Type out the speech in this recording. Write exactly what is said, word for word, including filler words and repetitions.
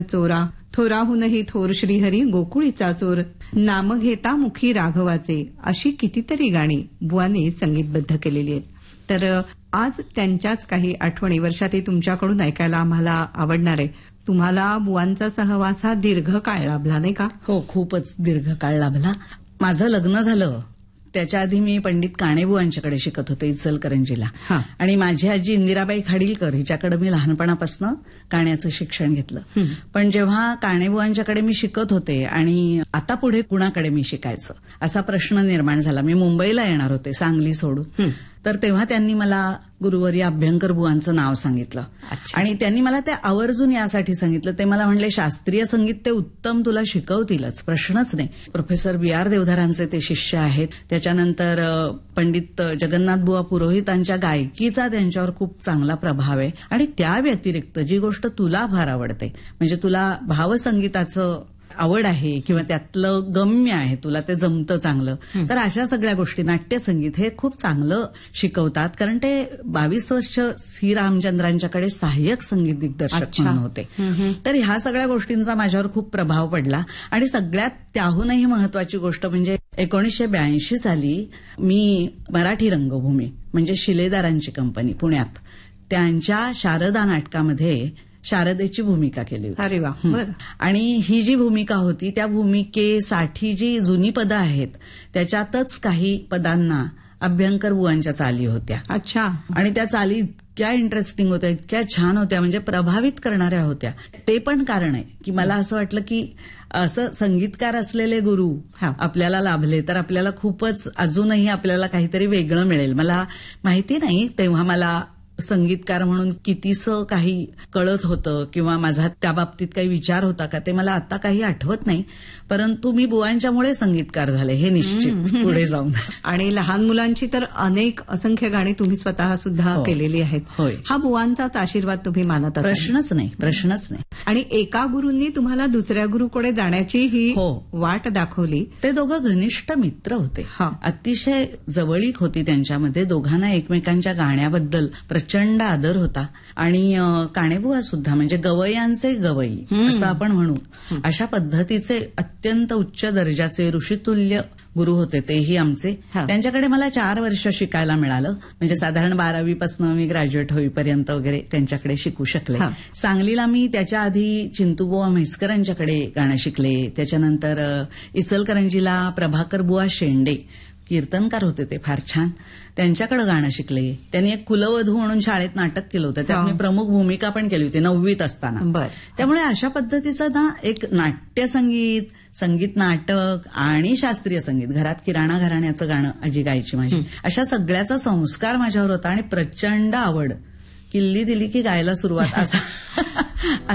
चोरा थोराहूनही थोर श्रीहरी गोकुळीचा चोर नाम घेता मुखी राघवाचे अशी कितीतरी गाणी बुवांनी संगीतबद्ध केलेली आहेत. तर आज त्यांच्याच काही आठवणी वर्षातही तुमच्याकडून ऐकायला आम्हाला आवडणार आहे. तुम्हाला बुवांचा सहवास हा दीर्घ काळ लाभला नाही का? हो, खूपच दीर्घ काळ लाभला. माझं लग्न झालं त्याच्या आधी मी पंडित काणेबुवांच्याकडे शिकत होते इचलकरंजीला. आणि माझी आजी इंदिराबाई खाडीलकर हिच्याकडे मी लहानपणापासून काण्याचं शिक्षण घेतलं. पण जेव्हा काणेबुवांच्याकडे मी शिकत होते आणि आता पुढे कुणाकडे मी शिकायचं असा प्रश्न निर्माण झाला. मी मुंबईला येणार होते सांगली सोडून. तर तेव्हा त्यांनी मला गुरुवर्य अभ्यंकर बुवांचं नाव सांगितलं. आणि त्यांनी मला ते आवर्जून यासाठी सांगितलं. ते मला म्हणले शास्त्रीय संगीत ते उत्तम तुला शिकवतीलच, प्रश्नच नाही. प्रोफेसर बी आर देवधरांचे ते शिष्य आहेत. त्याच्यानंतर पंडित जगन्नाथ बुवा पुरोहितांच्या गायकीचा त्यांच्यावर खूप चांगला प्रभाव आहे. आणि त्या व्यतिरिक्त जी गोष्ट तुला फार आवडते म्हणजे तुला भावसंगीताचं आवड आहे किंवा त्यातलं गम्य आहे, तुला ते जमतं चांगलं, तर अशा सगळ्या गोष्टी नाट्यसंगीत हे खूप चांगलं शिकवतात. कारण ते बावीस वर्ष सी रामचंद्रांच्याकडे सहाय्यक संगीत दिग्दर्शक म्हणून होते. तर ह्या सगळ्या गोष्टींचा माझ्यावर खूप प्रभाव पडला. आणि सगळ्यात त्याहूनही महत्वाची गोष्ट म्हणजे एकोणीसशे ब्याऐंशी साली मी मराठी रंगभूमी म्हणजे शिलेदारांची कंपनी पुण्यात त्यांच्या शारदा नाटकामध्ये शारदेची भूमिका केली होती. अरे वा. आणि ही जी भूमिका होती त्या भूमिकेसाठी जी जुनी पदं आहेत त्याच्यातच काही पदांना अभ्यंकर बुवांच्या चाली होत्या. अच्छा. आणि त्या चाली इतक्या इंटरेस्टिंग होत्या, इतक्या छान होत्या, म्हणजे प्रभावित करणाऱ्या होत्या. ते पण कारण आहे की मला असं वाटलं की असं संगीतकार असलेले गुरु आपल्याला लाभले तर आपल्याला खूपच अजूनही आपल्याला काहीतरी वेगळं मिळेल. मला माहिती नाही तेव्हा मला संगीतकार म्हणून कितीसं काही कळत होतं किंवा माझा त्या बाबतीत काही विचार होता का ते मला आता काही आठवत नाही. परंतु मी बुवांच्यामुळे संगीतकार झाले हे निश्चित पुढे जाऊन. आणि लहान मुलांची तर अनेक असंख्य गाणी तुम्ही स्वतः सुद्धा केलेली आहेत. होय. हा बुवांचाच आशीर्वाद तुम्ही मानत असाल? प्रश्नच नाही, प्रश्नच नाही. आणि एका गुरूंनी तुम्हाला दुसऱ्या गुरुकडे जाण्याची ही वाट दाखवली. ते दोघं घनिष्ठ मित्र होते. अतिशय जवळीक होती त्यांच्यामध्ये. दोघांना एकमेकांच्या गाण्याबद्दल प्रचंड आदर होता. आणि काणेबुवा सुद्धा म्हणजे गवयांचे गवई असं आपण म्हणू अशा पद्धतीचे अत्यंत उच्च दर्जाचे ऋषितुल्य गुरु होते तेही आमचे. त्यांच्याकडे मला चार वर्ष शिकायला मिळालं. म्हणजे साधारण बारावीपासून मी ग्रॅज्युएट होईपर्यंत वगैरे त्यांच्याकडे शिकू शकले. सांगलीला मी त्याच्या आधी चिंतूबुवा म्हैसकरांच्याकडे गाणं शिकले. त्याच्यानंतर इचलकरंजीला प्रभाकर बुवा शेंडे कीर्तनकार होते, ते फार छान, त्यांच्याकडे गाणं शिकले. त्यांनी एक कुलवधू म्हणून शाळेत नाटक केलं होतं, त्यात मी प्रमुख भूमिका पण केली होती नववीत असताना. त्यामुळे अशा पद्धतीचं ना एक नाट्यसंगीत, संगीत नाटक आणि शास्त्रीय संगीत, घरात किराणा घराण्याचं गाणं आजी गायची माझी, अशा सगळ्याचा संस्कार माझ्यावर होता. आणि प्रचंड आवड, किल्ली दिली की गायला सुरुवात असा